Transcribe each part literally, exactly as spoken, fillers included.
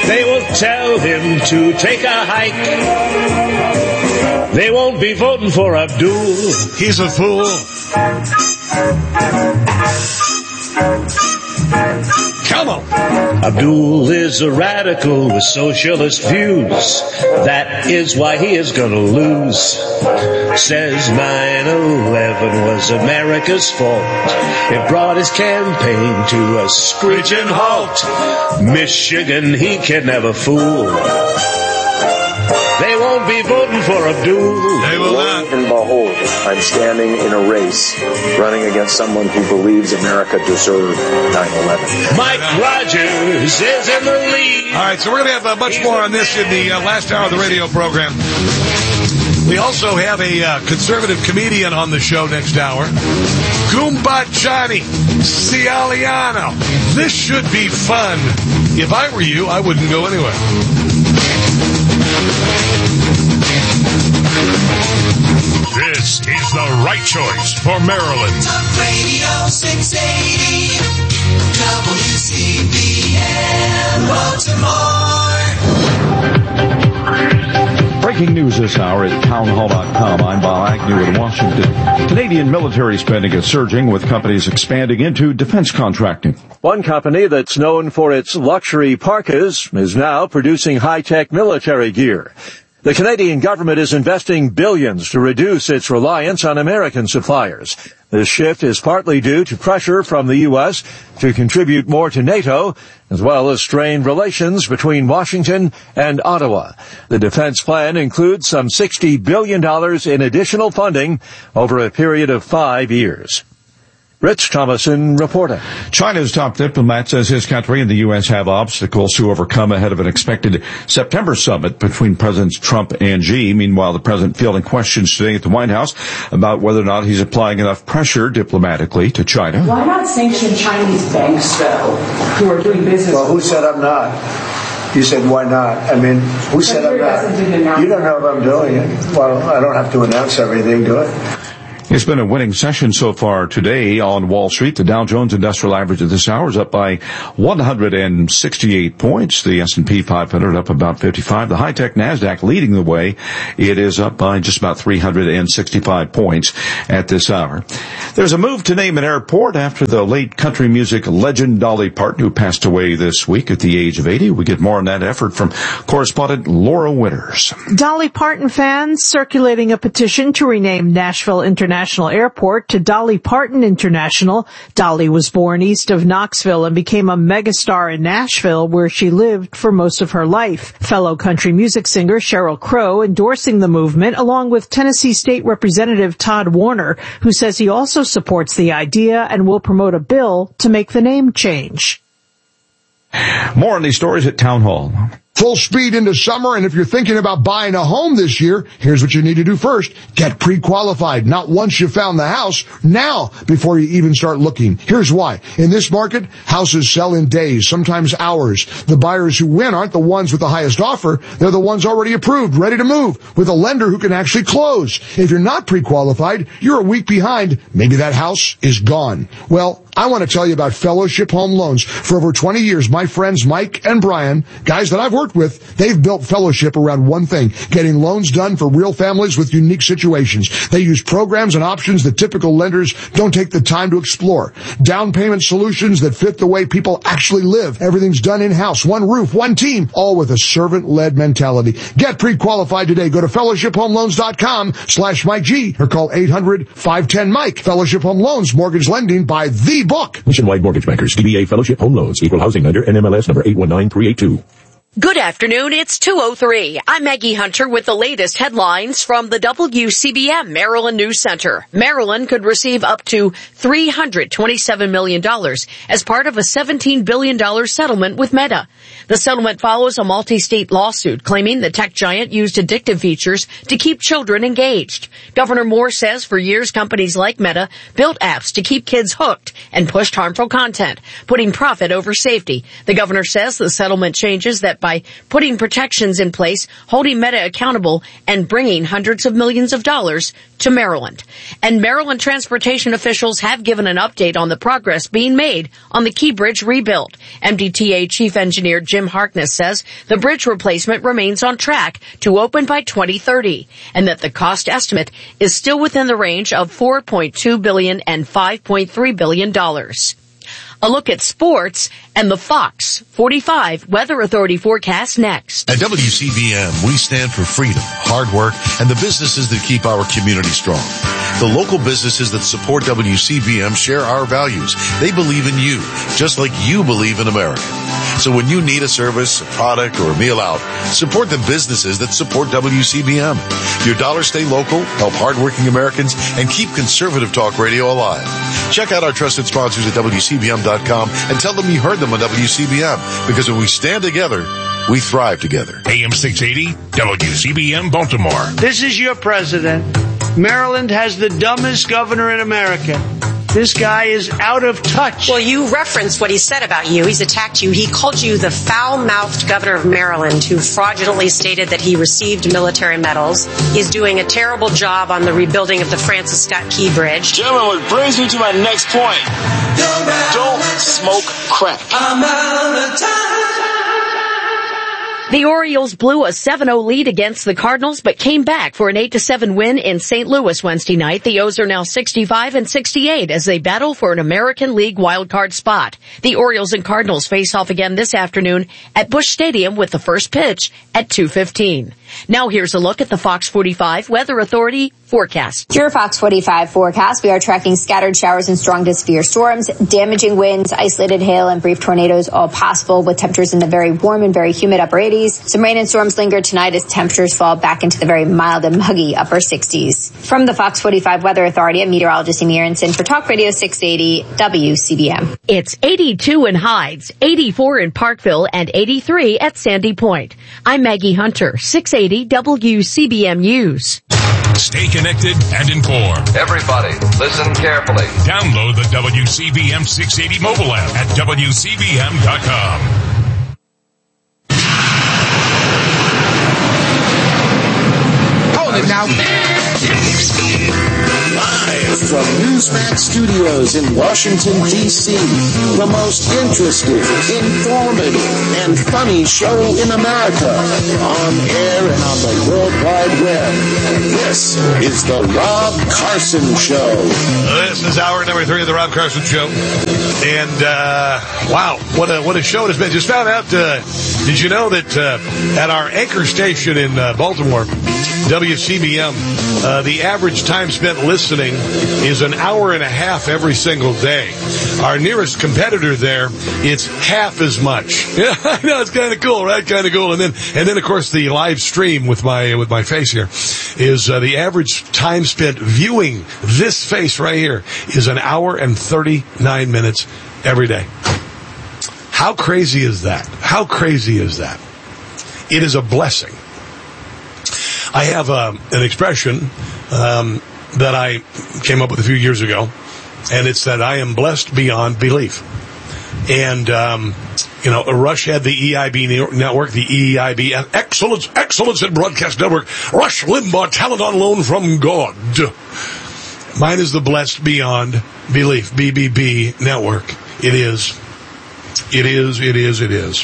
They will tell him to take a hike. They won't be voting for Abdul. He's a fool. Come on. Abdul is a radical with socialist views. That is why he is gonna lose. Says nine eleven was America's fault. It brought his campaign to a screeching halt. Michigan he can never fool. They won't be voting for Abdul. They will not. And behold, I'm standing in a race, running against someone who believes America deserved nine eleven. Mike Rogers is in the lead. All right, so we're going to have uh, much more on this in the uh, last hour of the radio program. We also have a uh, conservative comedian on the show next hour. Goomba Johnny Cialiano. This should be fun. If I were you, I wouldn't go anywhere. This is the right choice for Maryland. Talk Radio six eighty W C B N Baltimore. Breaking news this hour at townhall dot com. I'm Bob Agnew in Washington. Canadian military spending is surging with companies expanding into defense contracting. One company that's known for its luxury parkas is now producing high-tech military gear. The Canadian government is investing billions to reduce its reliance on American suppliers. This shift is partly due to pressure from the U S to contribute more to NATO, as well as strained relations between Washington and Ottawa. The defense plan includes some sixty billion dollars in additional funding over a period of five years. Rich Thomason reporting. China's top diplomat says his country and the U S have obstacles to overcome ahead of an expected September summit between Presidents Trump and Xi. Meanwhile, the president fielding questions today at the White House about whether or not he's applying enough pressure diplomatically to China. Why not sanction Chinese banks, though, who are doing business? Well, who said I'm not? You said, why not? I mean, who said I'm not? You don't know if I'm doing it. Well, I don't have to announce everything, do I? It's been a winning session so far today on Wall Street. The Dow Jones Industrial Average at this hour is up by one hundred sixty-eight points. The S and P five hundred up about fifty-five. The high-tech NASDAQ leading the way. It is up by just about three hundred sixty-five points at this hour. There's a move to name an airport after the late country music legend Dolly Parton, who passed away this week at the age of eighty. We get more on that effort from correspondent Laura Winters. Dolly Parton fans circulating a petition to rename Nashville International International Airport to Dolly Parton International. Dolly was born east of Knoxville and became a megastar in Nashville, where she lived for most of her life. Fellow country music singer Sheryl Crow endorsing the movement, along with Tennessee State Representative Todd Warner, who says he also supports the idea and will promote a bill to make the name change. More on these stories at Town Hall. Full speed into summer, and if you're thinking about buying a home this year, here's what you need to do first. Get pre-qualified. Not once you found the house, now before you even start looking. Here's why. In this market, houses sell in days, sometimes hours. The buyers who win aren't the ones with the highest offer. They're the ones already approved, ready to move, with a lender who can actually close. If you're not pre-qualified, you're a week behind. Maybe that house is gone. Well, I want to tell you about Fellowship Home Loans. For over twenty years, my friends Mike and Brian, guys that I've worked with, they've built Fellowship around one thing, getting loans done for real families with unique situations. They use programs and options that typical lenders don't take the time to explore. Down payment solutions that fit the way people actually live. Everything's done in-house, one roof, one team, all with a servant-led mentality. Get pre-qualified today. Go to fellowship home loans dot com slash Mike G or call eight hundred five ten Mike. Fellowship Home Loans, mortgage lending by the book. Nationwide Mortgage Bankers, D B A Fellowship Home Loans, Equal Housing Lender, N M L S number eight one nine three eight two. Good afternoon. It's two oh three. I'm Maggie Hunter with the latest headlines from the W C B M Maryland News Center. Maryland could receive up to three hundred twenty-seven million dollars as part of a seventeen billion dollars settlement with Meta. The settlement follows a multi-state lawsuit claiming the tech giant used addictive features to keep children engaged. Governor Moore says for years companies like Meta built apps to keep kids hooked and pushed harmful content, putting profit over safety. The governor says the settlement changes that by putting protections in place, holding Meta accountable, and bringing hundreds of millions of dollars to Maryland. And Maryland transportation officials have given an update on the progress being made on the Key Bridge rebuild. M D T A Chief Engineer Jim Harkness says the bridge replacement remains on track to open by twenty thirty, and that the cost estimate is still within the range of four point two billion dollars and five point three billion dollars. A look at sports and the Fox forty-five Weather Authority forecast next. At W C B M, we stand for freedom, hard work, and the businesses that keep our community strong. The local businesses that support W C B M share our values. They believe in you, just like you believe in America. So when you need a service, a product, or a meal out, support the businesses that support W C B M. Your dollars stay local, help hardworking Americans, and keep conservative talk radio alive. Check out our trusted sponsors at W C B M dot com and tell them you heard them on W C B M, because when we stand together, we thrive together. A M six eighty, W C B M Baltimore. This is your president. Maryland has the dumbest governor in America. This guy is out of touch. Well, you referenced what he said about you. He's attacked you. He called you the foul-mouthed governor of Maryland who fraudulently stated that he received military medals. He's doing a terrible job on the rebuilding of the Francis Scott Key Bridge. Gentlemen, what brings me to my next point. Don't smoke crack. I'm out of time. The Orioles blew a seven oh lead against the Cardinals, but came back for an eight to seven win in Saint Louis Wednesday night. The O's are now sixty-five and sixty-eight as they battle for an American League wildcard spot. The Orioles and Cardinals face off again this afternoon at Busch Stadium with the first pitch at two fifteen. Now here's a look at the Fox forty-five Weather Authority forecast. Your Fox forty-five forecast. We are tracking scattered showers and strong to severe storms, damaging winds, isolated hail, and brief tornadoes, all possible with temperatures in the very warm and very humid upper eighties. Some rain and storms linger tonight as temperatures fall back into the very mild and muggy upper sixties. From the Fox forty-five Weather Authority, I'm meteorologist Amy Aronson for Talk Radio six eighty W C B M. It's eighty-two in Hides, eighty-four in Parkville, and eighty-three at Sandy Point. I'm Maggie Hunter, six eighty W C B M News. Stay connected and informed. Everybody, listen carefully. Download the W C B M six eighty mobile app at W C B M dot com. Now, live from Newsmax Studios in Washington, D C, the most interesting, informative, and funny show in America, on air and on the World Wide Web. This is the Rob Carson Show. This is hour number three of the Rob Carson Show. And, uh, wow, what a, what a show it has been. Just found out, uh, did you know that, uh, at our anchor station in, uh, Baltimore, W C B M, uh, the average time spent listening is an hour and a half every single day. Our nearest competitor there, it's half as much. Yeah, I know, it's kind of cool, right? Kind of cool. And then, and then of course the live stream with my, with my face here is, uh, the average time spent viewing this face right here is an hour and thirty-nine minutes every day. How crazy is that? How crazy is that? It is a blessing. I have um, an expression um, that I came up with a few years ago, and it's that I am blessed beyond belief. And, um, you know, Rush had the E I B network, the E I B, Excellence, Excellence in Broadcast Network, Rush Limbaugh, talent on loan from God. Mine is the Blessed Beyond Belief, B B B network. It is. It is, it is, it is.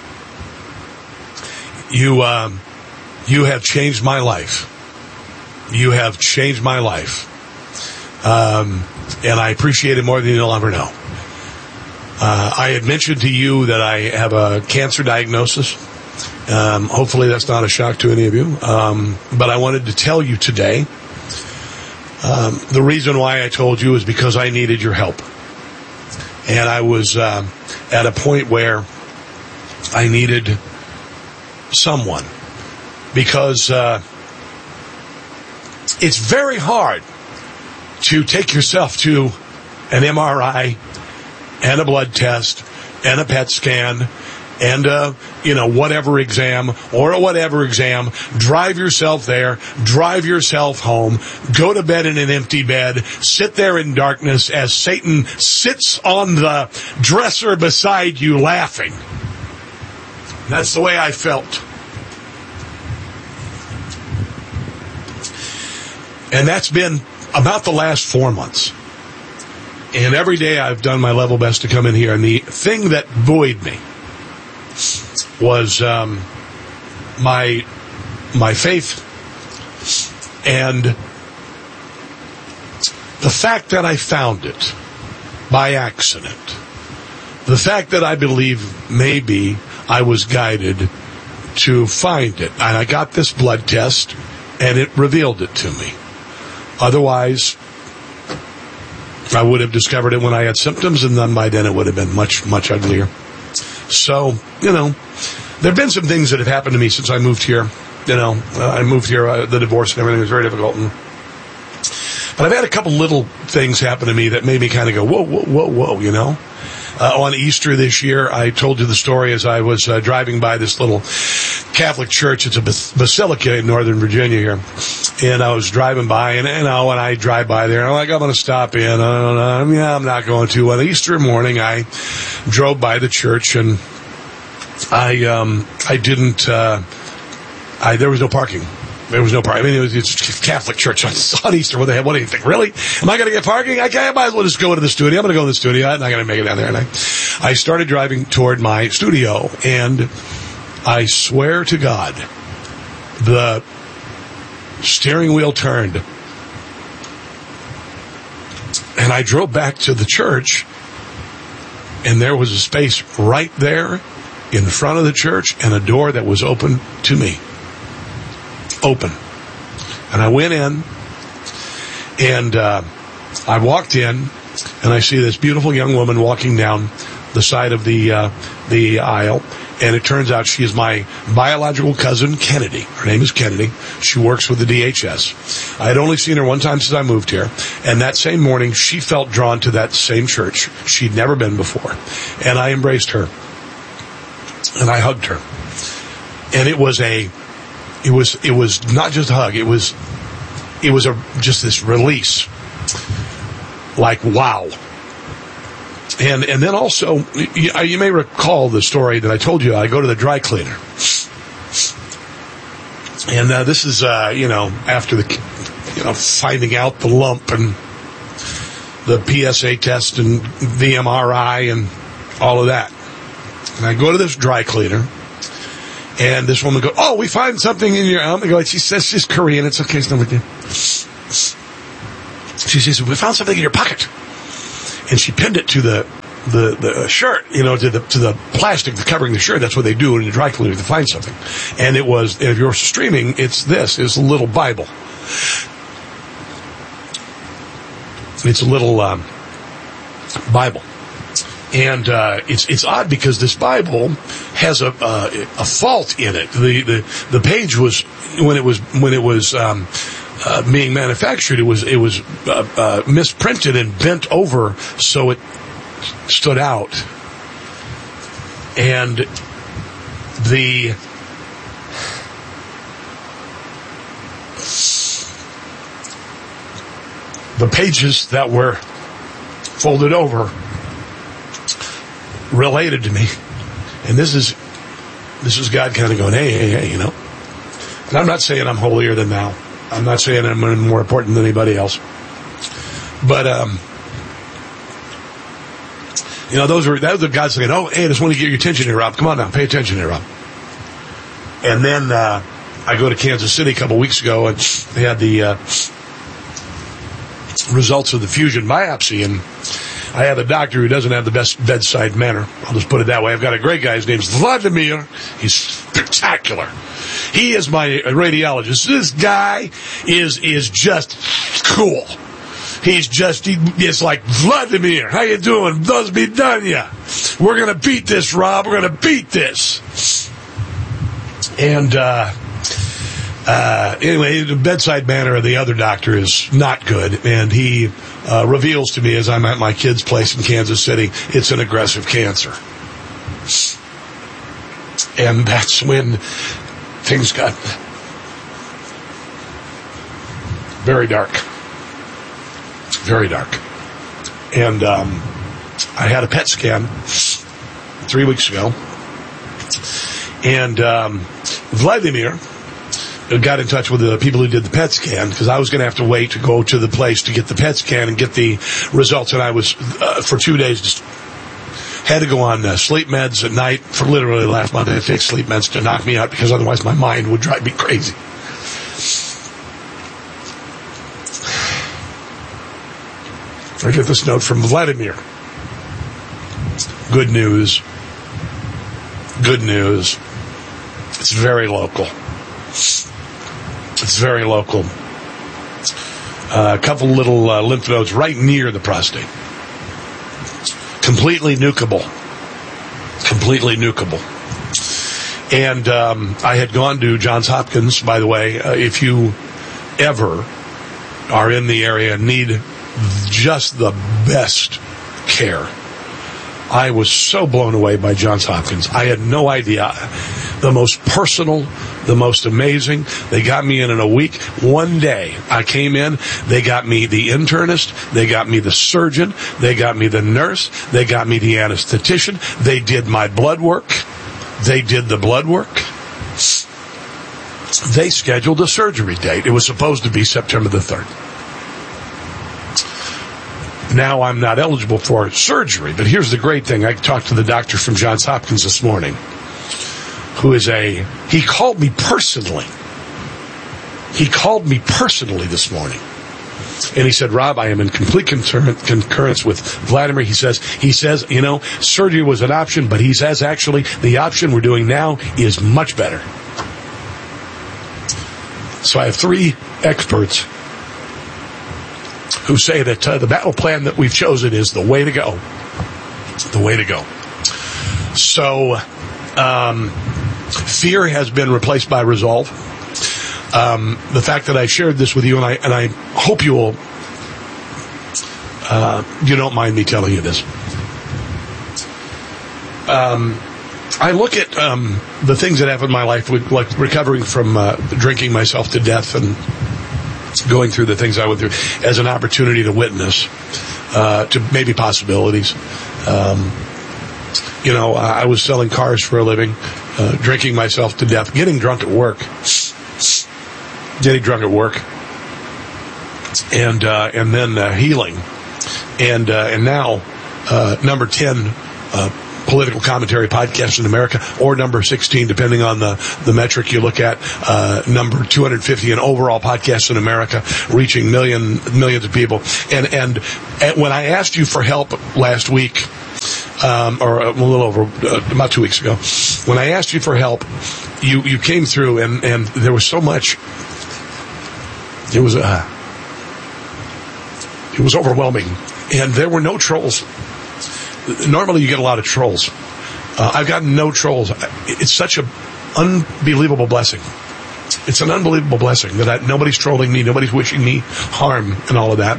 You, um... You have changed my life. You have changed my life. Um, and I appreciate it more than you'll ever know. Uh, I had mentioned to you that I have a cancer diagnosis. Um, hopefully that's not a shock to any of you. Um, but I wanted to tell you today, um, the reason why I told you is because I needed your help. And I was, uh, at a point where I needed someone. Because uh, it's very hard to take yourself to an M R I and a blood test and a P E T scan and a, you know, whatever exam or a whatever exam, drive yourself there, drive yourself home, go to bed in an empty bed, sit there in darkness as Satan sits on the dresser beside you laughing. That's the way I felt. And that's been about the last four months. And every day I've done my level best to come in here. And the thing that buoyed me was um, my my faith and the fact that I found it by accident. The fact that I believe maybe I was guided to find it. And I got this blood test, and it revealed it to me. Otherwise, I would have discovered it when I had symptoms, and then by then it would have been much, much uglier. So, you know, there have been some things that have happened to me since I moved here. You know, uh, I moved here, uh, the divorce and everything was very difficult. And, but I've had a couple little things happen to me that made me kind of go, whoa, whoa, whoa, whoa, you know. Uh, on Easter this year, I told you the story as I was uh, driving by this little Catholic church. It's a basilica in Northern Virginia here. And I was driving by, and, and uh, when I drive by there, I'm like, I'm going to stop in. Uh, yeah, I'm not going to. On Easter morning, I drove by the church, and I um, I didn't, uh, I there was no parking. There was no parking. I mean, it was it's Catholic church on, on Easter. What the hell? What do you think? Really? Am I going to get parking? I, I might as well just go to the studio. I'm going to go to the studio. I'm not going to make it down there. And I, I started driving toward my studio, and I swear to God, the steering wheel turned, and I drove back to the church, and there was a space right there in front of the church and a door that was open to me. Open. And I went in, and uh, I walked in, and I see this beautiful young woman walking down the side of the uh, the aisle, and it turns out she is my biological cousin, Kennedy. Her name is Kennedy. She works with the D H S. I had only seen her one time since I moved here, and that same morning, she felt drawn to that same church. She'd never been before, and I embraced her, and I hugged her, and it was a It was it was not just a hug. It was it was a just this release, like wow. And and then also you, you may recall the story that I told you. I go to the dry cleaner, and uh, this is uh, you know after the you know finding out the lump and the P S A test and the M R I and all of that. And I go to this dry cleaner. And this woman goes, oh, we find something in your arm. I go, she says she's Korean. It's okay. It's no big deal. She says, we found something in your pocket. And she pinned it to the, the, the shirt, you know, to the, to the plastic covering the shirt. That's what they do in the dry cleaner to find something. And it was, if you're streaming, it's this. It's a little Bible. It's a little um, Bible. And uh, it's it's odd because this Bible has a uh, a fault in it. The, the the page was when it was when it was um, uh, being manufactured, it was it was uh, uh, misprinted and bent over so it stood out. And the the pages that were folded over related to me, and this is this is God kind of going, hey, hey, hey, you know. And I'm not saying I'm holier than thou. I'm not saying I'm more important than anybody else. But um, you know, those are that was the God saying, oh, hey, I just want to get your attention here, Rob. Come on now, pay attention here, Rob. And then uh, I go to Kansas City a couple weeks ago, and they had the uh, results of the fusion biopsy, and I have a doctor who doesn't have the best bedside manner. I'll just put it that way. I've got a great guy. His name's Vladimir. He's spectacular. He is my radiologist. This guy is is just cool. He's just, he, it's like, Vladimir, how you doing? Those be done ya. We're going to beat this, Rob. We're going to beat this. And, uh, uh, anyway, the bedside manner of the other doctor is not good. And he uh, reveals to me as I'm at my kid's place in Kansas City, it's an aggressive cancer. And that's when things got very dark. Very dark. And um, I had a P E T scan three weeks ago. And um, Vladimir got in touch with the people who did the P E T scan, because I was going to have to wait to go to the place to get the P E T scan and get the results. And I was, uh, for two days, just had to go on uh, sleep meds at night for literally the last month. I had to take sleep meds to knock me out, because otherwise my mind would drive me crazy. I get this note from Vladimir. Good news. Good news. It's very local. It's very local. Uh, a couple little uh, lymph nodes right near the prostate. Completely nukable. Completely nukable. And um, I had gone to Johns Hopkins, by the way. Uh, if you ever are in the area and need just the best care, I was so blown away by Johns Hopkins. I had no idea. The most personal, the most amazing. They got me in in a week. One day I came in, they got me the internist, they got me the surgeon, they got me the nurse, they got me the anesthetician, they did my blood work, they did the blood work. They scheduled a surgery date. It was supposed to be September the third. Now I'm not eligible for surgery, but here's the great thing. I talked to the doctor from Johns Hopkins this morning, who is a, he called me personally. He called me personally this morning. And he said, Rob, I am in complete concurrence with Vladimir. He says, he says, you know, surgery was an option, but he says actually the option we're doing now is much better. So I have three experts who say that uh, the battle plan that we've chosen is the way to go. The way to go. So, um, fear has been replaced by resolve. Um, the fact that I shared this with you, and I and I hope you will, uh, you don't mind me telling you this. Um, I look at um, the things that happen in my life, with, like recovering from uh, drinking myself to death and going through the things I went through, as an opportunity to witness uh, to maybe possibilities. Um, you know, I was selling cars for a living, uh, drinking myself to death, getting drunk at work, getting drunk at work, and uh, and then uh, healing, and uh, and now uh, number ten. Uh, political commentary podcast in America, or number sixteen, depending on the, the metric you look at, uh, number two hundred fifty in overall podcasts in America, reaching million, millions of people. And, and, and when I asked you for help last week, um, or a little over, uh, about two weeks ago, when I asked you for help, you, you came through, and, and there was so much, it was, uh, it was overwhelming. And there were no trolls. Normally you get a lot of trolls. Uh, I've gotten no trolls. It's such an unbelievable blessing. It's an unbelievable blessing that I, nobody's trolling me, nobody's wishing me harm and all of that.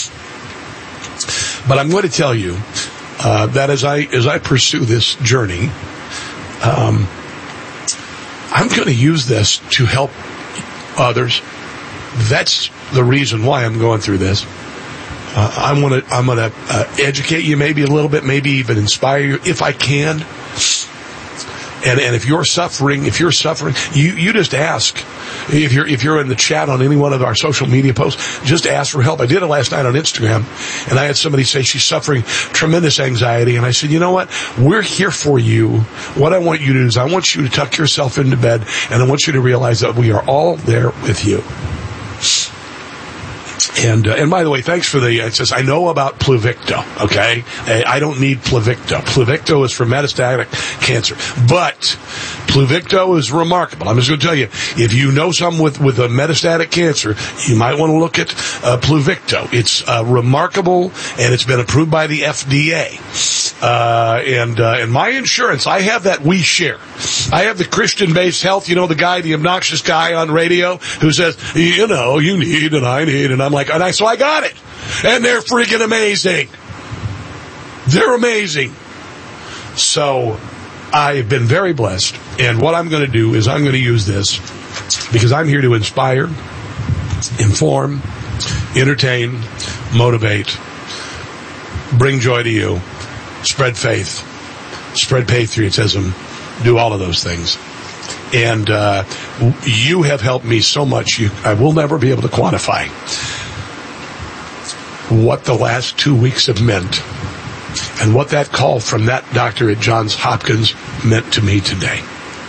But I'm going to tell you uh, that as I as I pursue this journey, um, I'm going to use this to help others. That's the reason why I'm going through this. Uh, I'm going to I'm going to uh, educate you maybe a little bit, maybe even inspire you if I can. And and if you're suffering, if you're suffering, you, you just ask. If you're if you're in the chat on any one of our social media posts, just ask for help. I did it last night on Instagram, and I had somebody say she's suffering tremendous anxiety, and I said, you know what? We're here for you. What I want you to do is I want you to tuck yourself into bed, and I want you to realize that we are all there with you. And uh, and by the way, thanks for the, it says, I know about Pluvicto, okay? I don't need Pluvicto. Pluvicto is for metastatic cancer. But Pluvicto is remarkable. I'm just going to tell you, if you know someone with, with a metastatic cancer, you might want to look at uh, Pluvicto. It's uh, remarkable, and it's been approved by the F D A. Uh, and, uh, and my insurance, I have that We Share. I have the Christian-based health, you know, the guy, the obnoxious guy on radio who says, you know, you need and I need, and I'm like, and I, so I got it. And they're freaking amazing. They're amazing. So I've been very blessed. And what I'm going to do is I'm going to use this because I'm here to inspire, inform, entertain, motivate, bring joy to you, spread faith, spread patriotism, do all of those things. And uh, you have helped me so much. You, I will never be able to quantify what the last two weeks have meant and what that call from that doctor at Johns Hopkins meant to me today.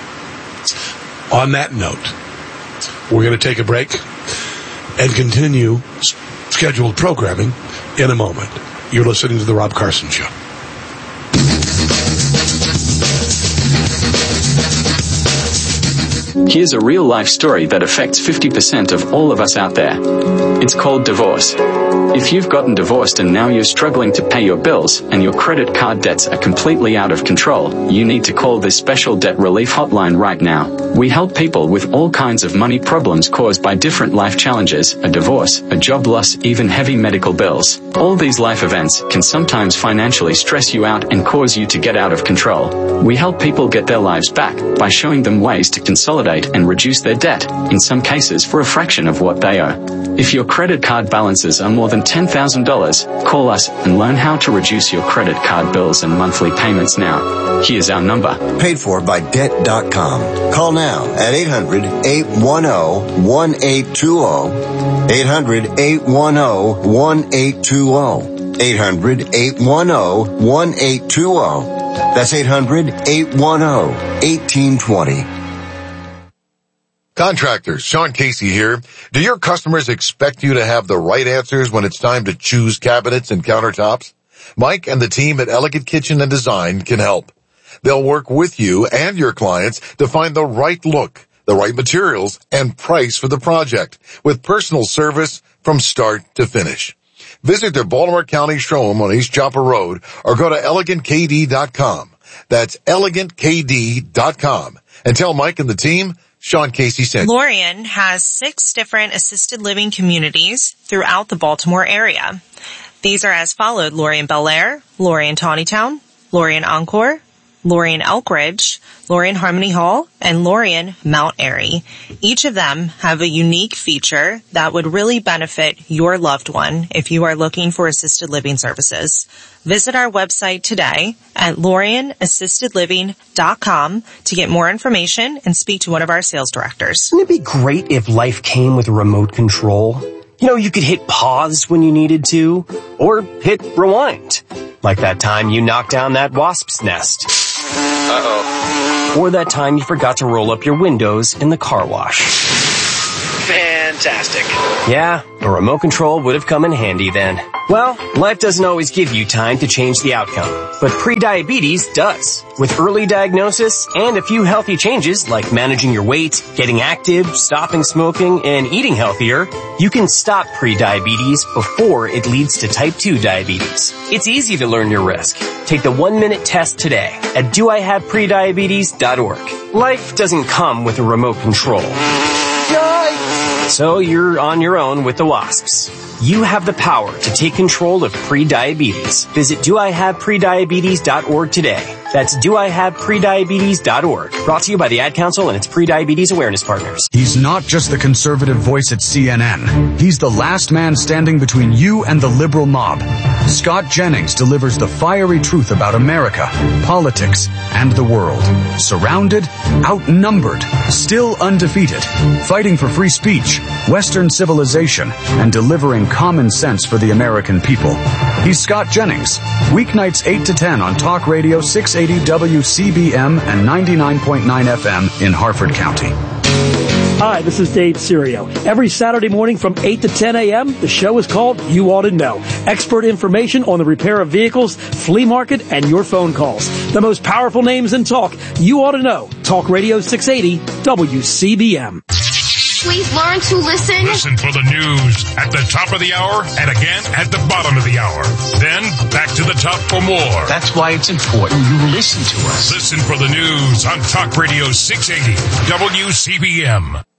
On that note, we're going to take a break and continue scheduled programming in a moment. You're listening to The Rob Carson Show. Here's a real-life story that affects fifty percent of all of us out there. It's called divorce. If you've gotten divorced and now you're struggling to pay your bills and your credit card debts are completely out of control, you need to call this special debt relief hotline right now. We help people with all kinds of money problems caused by different life challenges, a divorce, a job loss, even heavy medical bills. All these life events can sometimes financially stress you out and cause you to get out of control. We help people get their lives back by showing them ways to consolidate and reduce their debt, in some cases for a fraction of what they owe. If your credit card balances are more than ten thousand dollars, call us and learn how to reduce your credit card bills and monthly payments now. Here's our number. Paid for by debt dot com. Call now at eight hundred, eight one zero, one eight two zero. eight hundred, eight one zero, one eight two zero. eight hundred, eight one zero, one eight two zero. That's eight hundred, eight one zero, one eight two zero. Contractors, Sean Casey here. Do your customers expect you to have the right answers when it's time to choose cabinets and countertops? Mike and the team at Elegant Kitchen and Design can help. They'll work with you and your clients to find the right look, the right materials, and price for the project, with personal service from start to finish. Visit their Baltimore County showroom on East Joppa Road or go to elegant k d dot com. That's elegant k d dot com. And tell Mike and the team Sean Casey sent. Lorien has six different assisted living communities throughout the Baltimore area. These are as followed: Lorien Bel Air, Lorien Tawnytown, Lorien Encore, Lorien Elk Ridge, Lorien Harmony Hall, and Lorien Mount Airy. Each of them have a unique feature that would really benefit your loved one if you are looking for assisted living services. Visit our website today at lorien assisted living dot com to get more information and speak to one of our sales directors. Wouldn't it be great if life came with a remote control? You know, you could hit pause when you needed to, or hit rewind. Like that time you knocked down that wasp's nest. Uh-oh. Or that time you forgot to roll up your windows in the car wash. Fantastic. Yeah, a remote control would have come in handy then. Well, life doesn't always give you time to change the outcome, but prediabetes does. With early diagnosis and a few healthy changes like managing your weight, getting active, stopping smoking, and eating healthier, you can stop prediabetes before it leads to type two diabetes. It's easy to learn your risk. Take the one-minute test today at do I have prediabetes dot org. Life doesn't come with a remote control. So you're on your own with the wasps. You have the power to take control of prediabetes. Visit do I have prediabetes dot org today. That's do I have prediabetes dot org. Brought to you by the Ad Council and its prediabetes awareness partners. He's not just the conservative voice at C N N. He's the last man standing between you and the liberal mob. Scott Jennings delivers the fiery truth about America, politics, and the world. Surrounded, outnumbered, still undefeated, fighting for free speech, Western civilization, and delivering common sense for the American people. He's Scott Jennings, weeknights eight to ten on Talk Radio six eighty W C B M and ninety-nine point nine F M in Harford County. Hi, this is Dave Serio. Every Saturday morning from eight to ten a.m., the show is called You Ought to Know. Expert information on the repair of vehicles, flea market, and your phone calls. The most powerful names in talk. You Ought to Know. Talk Radio six eighty W C B M. Please learn to listen. Listen for the news at the top of the hour and again at the bottom of the hour. Then back to the top for more. That's why it's important you listen to us. Listen for the news on Talk Radio six eighty W C B M.